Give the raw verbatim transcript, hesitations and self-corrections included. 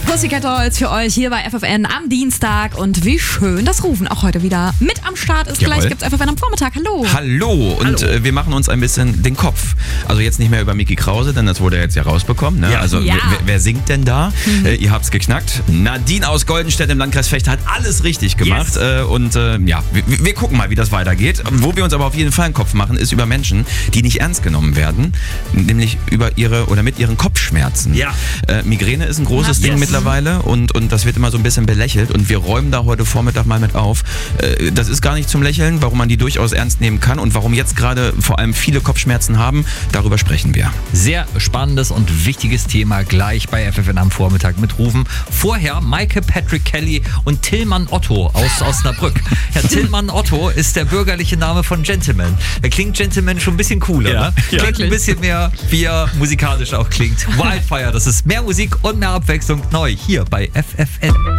Pussycat Dolls für euch hier bei F F N am Dienstag. Und wie schön, dass Rufen auch heute wieder mit am Start ist. Jawohl. Gleich gibt's F F N am Vormittag. Hallo. Hallo. Und Hallo. Äh, wir machen uns ein bisschen den Kopf. Also jetzt nicht mehr über Micky Krause, denn das wurde jetzt ja rausbekommen. Ne? Ja. Also Ja. Wer, wer singt denn da? Mhm. Äh, ihr habt's geknackt. Nadine aus Goldenstedt im Landkreis Vechta hat alles richtig gemacht. Yes. Äh, und äh, ja, wir, wir gucken mal, wie das weitergeht. Wo wir uns aber auf jeden Fall einen Kopf machen, ist über Menschen, die nicht ernst genommen werden. Nämlich über ihre oder mit ihren Kopfschmerzen. Ja. Äh, Migräne ist ein großes Yes. Ding mittlerweile und, und das wird immer so ein bisschen belächelt und wir räumen da heute Vormittag mal mit auf. Äh, das ist gar nicht zum Lächeln, warum man die durchaus ernst nehmen kann und warum jetzt gerade vor allem viele Kopfschmerzen haben, darüber sprechen wir. Sehr spannendes und wichtiges Thema gleich bei F F N am Vormittag mit Rufen. Vorher Maike Patrick Kelly und Tillmann Otto aus Osnabrück. Ja, Tillmann Otto ist der bürgerliche Name von Gentleman. Er klingt Gentleman schon ein bisschen cooler, Ja, ne? ja. Klingt ein bisschen mehr, wie er musikalisch auch klingt. Wildfire, das ist mehr Musik und mehr Abwechslung neu hier bei F F N.